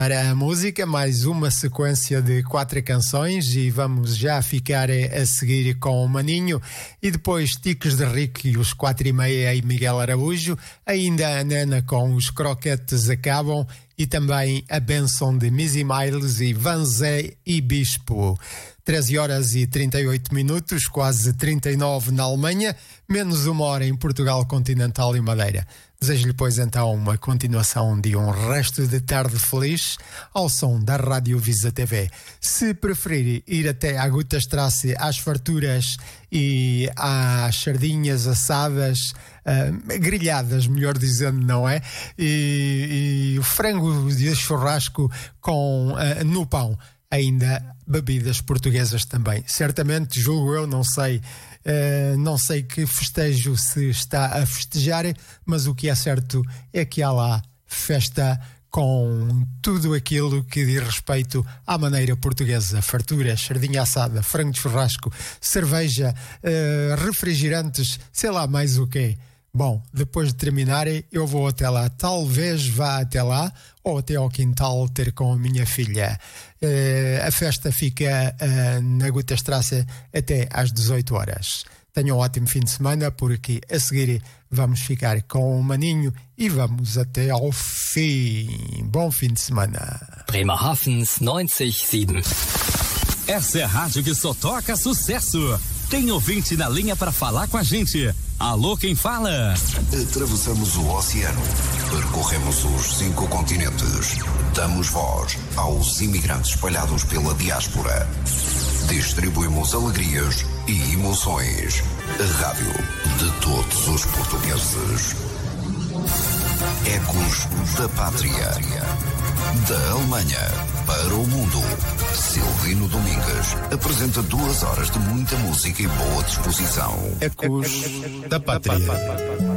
Para a música, mais uma sequência de 4 canções e vamos já ficar a seguir com o Maninho e depois Ticos de Rico e os 4:30 e Miguel Araújo, ainda a Nena com os Croquetes Acabam e também a benção de Missy Miles e Vanzé e Bispo. 13h38, quase 39 na Alemanha, menos 1 hora em Portugal continental e Madeira. Desejo-lhe, pois, então, uma continuação de um resto de tarde feliz ao som da Rádio Visa TV. Se preferir ir até à Gutastrasse, às farturas e às sardinhas assadas, grelhadas, melhor dizendo, não é? E o frango de churrasco com, no pão. Ainda bebidas portuguesas também. Certamente, julgo eu, não sei que festejo se está a festejar, mas o que é certo é que há lá festa com tudo aquilo que diz respeito à maneira portuguesa. Fartura, sardinha assada, frango de churrasco, cerveja, refrigerantes, sei lá mais o quê. Bom, depois de terminar, eu vou até lá. Talvez vá até lá ou até ao quintal ter com a minha filha. A festa fica na Gutastrasse até às 18 horas. Tenham um ótimo fim de semana, porque a seguir vamos ficar com o Maninho e vamos até ao fim. Bom fim de semana. Bremerhavens 97. Essa é a rádio que só toca sucesso. Tem ouvinte na linha para falar com a gente. Alô, quem fala? Atravessamos o oceano, percorremos os 5 continentes, damos voz aos imigrantes espalhados pela diáspora. Distribuímos alegrias e emoções. A rádio de todos os portugueses. Ecos da Pátria. Da Alemanha para o mundo. Silvino Domingues apresenta 2 horas de muita música e boa disposição. Ecos da Pátria.